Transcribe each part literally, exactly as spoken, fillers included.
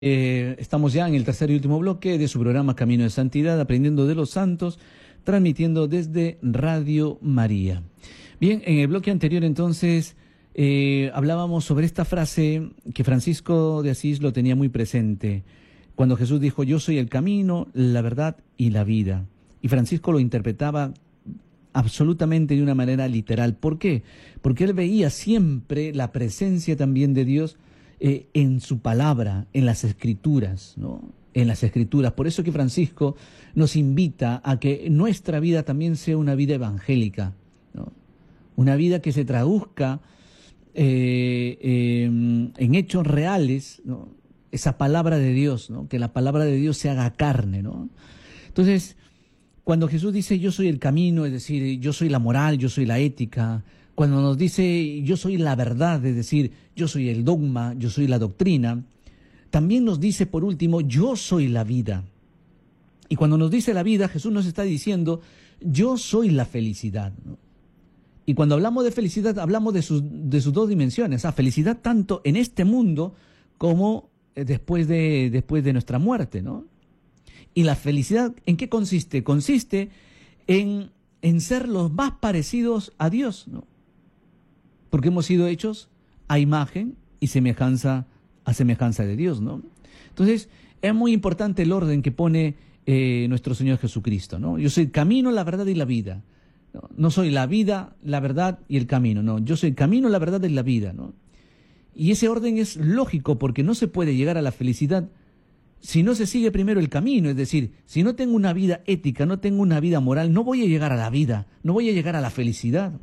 Eh, estamos ya en el tercer y último bloque de su programa Camino de Santidad, aprendiendo de los santos, transmitiendo desde Radio María. Bien, en el bloque anterior entonces eh, hablábamos sobre esta frase que Francisco de Asís lo tenía muy presente, cuando Jesús dijo: yo soy el camino, la verdad y la vida. Y Francisco lo interpretaba absolutamente de una manera literal. ¿Por qué? Porque él veía siempre la presencia también de Dios Eh, en su palabra, en las escrituras, ¿no? En las escrituras. Por eso que Francisco nos invita a que nuestra vida también sea una vida evangélica, ¿no? Una vida que se traduzca eh, eh, en hechos reales, ¿no? Esa palabra de Dios, ¿no? Que la palabra de Dios se haga carne, ¿no? Entonces, cuando Jesús dice yo soy el camino, es decir, yo soy la moral, yo soy la ética, cuando nos dice yo soy la verdad, es decir, yo soy el dogma, yo soy la doctrina, también nos dice por último, yo soy la vida. Y cuando nos dice la vida, Jesús nos está diciendo, yo soy la felicidad, ¿no? Y cuando hablamos de felicidad, hablamos de sus, de sus dos dimensiones, ¿ah? Felicidad tanto en este mundo como después de, después de nuestra muerte, ¿no? Y la felicidad, ¿en qué consiste? Consiste en, en ser los más parecidos a Dios, ¿no? Porque hemos sido hechos a imagen y semejanza, a semejanza de Dios, ¿no? Entonces, es muy importante el orden que pone eh, nuestro Señor Jesucristo, ¿no? Yo soy el camino, la verdad y la vida. No, no soy la vida, la verdad y el camino, no. Yo soy el camino, la verdad y la vida, ¿no? Y ese orden es lógico porque no se puede llegar a la felicidad si no se sigue primero el camino. Es decir, si no tengo una vida ética, no tengo una vida moral, no voy a llegar a la vida, no voy a llegar a la felicidad.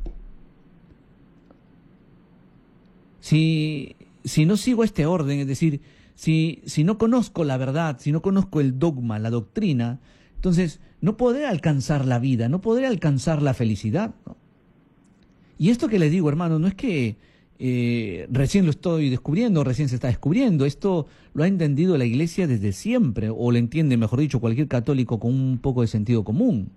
Si, si no sigo este orden, es decir, si, si no conozco la verdad, si no conozco el dogma, la doctrina, entonces no podré alcanzar la vida, no podré alcanzar la felicidad, ¿no? Y esto que les digo, hermano, no es que eh, recién lo estoy descubriendo, recién se está descubriendo, esto lo ha entendido la Iglesia desde siempre, o lo entiende, mejor dicho, cualquier católico con un poco de sentido común.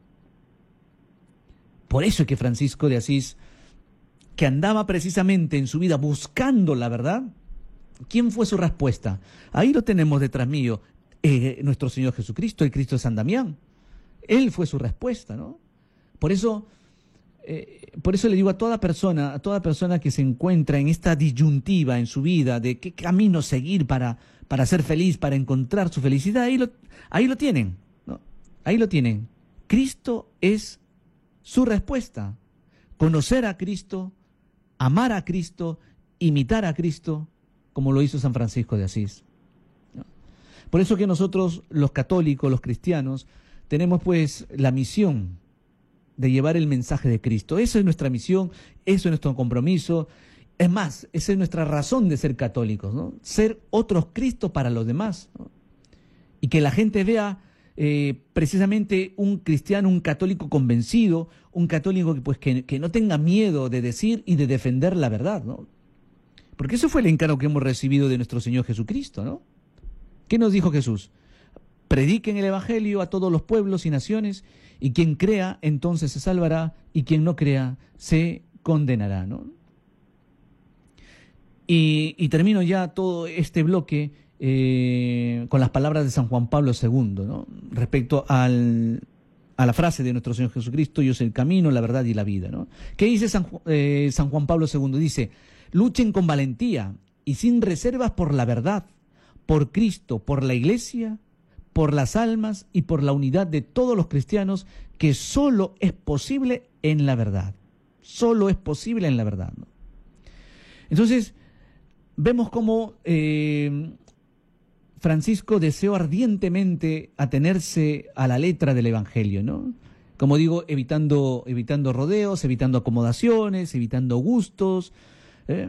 Por eso es que Francisco de Asís, que andaba precisamente en su vida buscando la verdad, ¿quién fue su respuesta? Ahí lo tenemos detrás mío, eh, nuestro Señor Jesucristo, el Cristo de San Damián. Él fue su respuesta, ¿no? Por eso, eh, por eso le digo a toda persona, a toda persona que se encuentra en esta disyuntiva en su vida de qué camino seguir para, para ser feliz, para encontrar su felicidad, ahí lo, ahí lo tienen, ¿no? Ahí lo tienen. Cristo es su respuesta. Conocer a Cristo, amar a Cristo, imitar a Cristo, como lo hizo San Francisco de Asís, ¿no? Por eso que nosotros, los católicos, los cristianos, tenemos pues la misión de llevar el mensaje de Cristo. Esa es nuestra misión, eso es nuestro compromiso. Es más, esa es nuestra razón de ser católicos, ¿no? Ser otros Cristos para los demás, ¿no? Y que la gente vea Eh, precisamente un cristiano, un católico convencido, un católico que, pues, que, que no tenga miedo de decir y de defender la verdad, ¿no? Porque eso fue el encargo que hemos recibido de nuestro Señor Jesucristo, ¿no? ¿Qué nos dijo Jesús? Prediquen el Evangelio a todos los pueblos y naciones, y quien crea entonces se salvará, y quien no crea se condenará, ¿no? Y, y termino ya todo este bloque Eh, con las palabras de San Juan Pablo segundo, ¿no? Respecto al, a la frase de nuestro Señor Jesucristo, yo soy el camino, la verdad y la vida, ¿no? ¿Qué dice San, eh, San Juan Pablo segundo? Dice, luchen con valentía y sin reservas por la verdad, por Cristo, por la Iglesia, por las almas y por la unidad de todos los cristianos, que solo es posible en la verdad. Solo es posible en la verdad, ¿no? Entonces, vemos cómo Eh, Francisco deseó ardientemente atenerse a la letra del Evangelio, ¿no? Como digo, evitando, evitando rodeos, evitando acomodaciones, evitando gustos. Eh,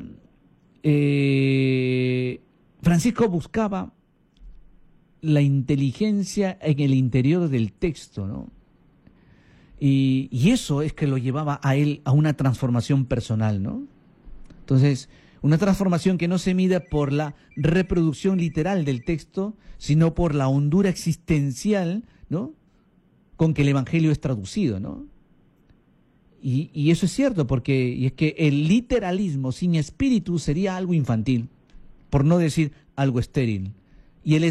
eh, Francisco buscaba la inteligencia en el interior del texto, ¿no? Y, y eso es que lo llevaba a él a una transformación personal, ¿no? Entonces, una transformación que no se mida por la reproducción literal del texto, sino por la hondura existencial, ¿no?, con que el Evangelio es traducido, ¿no? Y, y eso es cierto, porque y es que el literalismo sin espíritu sería algo infantil, por no decir algo estéril. y el